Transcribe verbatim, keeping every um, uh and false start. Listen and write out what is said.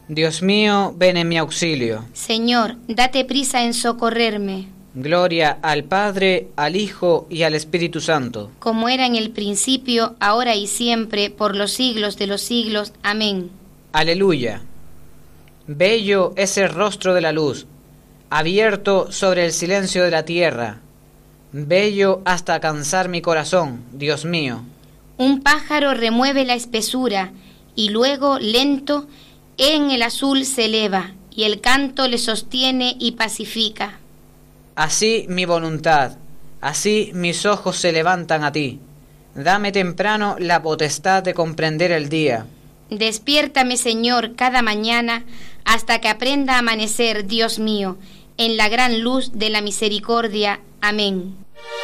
Dios mío, ven en mi auxilio. Señor, date prisa en socorrerme. Gloria al Padre, al Hijo y al Espíritu Santo. Como era en el principio, ahora y siempre, por los siglos de los siglos. Amén. Aleluya. Bello es el rostro de la luz, abierto sobre el silencio de la tierra. Bello hasta alcanzar mi corazón, Dios mío. Un pájaro remueve la espesura, y luego, lento, en el azul se eleva, y el canto le sostiene y pacifica. Así mi voluntad, así mis ojos se levantan a ti. Dame temprano la potestad de comprender el día. Despiértame, Señor, cada mañana, hasta que aprenda a amanecer, Dios mío, en la gran luz de la misericordia. Amén.